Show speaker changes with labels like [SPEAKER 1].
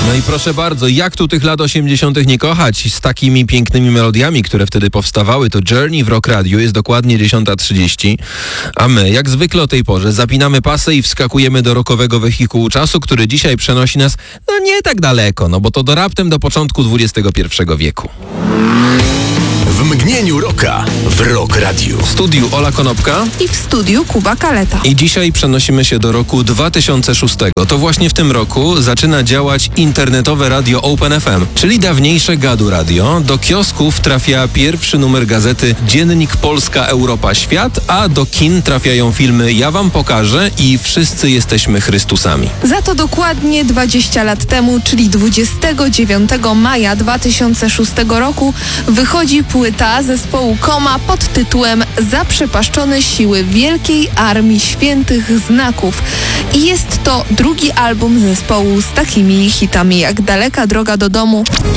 [SPEAKER 1] No i proszę bardzo, jak tu tych lat 80. nie kochać z takimi pięknymi melodiami, które wtedy powstawały. To Journey w Rock Radio, jest dokładnie 10:30, a my, jak zwykle o tej porze, zapinamy pasy i wskakujemy do rockowego wehikułu czasu, który dzisiaj przenosi nas, no nie tak daleko, no bo to raptem do początku XXI wieku.
[SPEAKER 2] W mgnieniu rocka w Rock Radio.
[SPEAKER 1] W studiu Ola Konopka
[SPEAKER 3] i w studiu Kuba Kaleta.
[SPEAKER 1] I dzisiaj przenosimy się do roku 2006. To właśnie w tym roku zaczyna działać internetowe radio Open FM, czyli dawniejsze Gadu Radio. Do kiosków trafia pierwszy numer gazety Dziennik Polska Europa Świat, a do kin trafiają filmy Ja wam pokażę i Wszyscy jesteśmy Chrystusami.
[SPEAKER 3] Za to dokładnie 20 lat temu, czyli 29 maja 2006 roku wychodzi płyta zespołu Koma pod tytułem Zaprzepaszczone siły Wielkiej Armii Świętych Znaków. I jest to drugi album zespołu z takimi hitami jak Daleka droga do domu,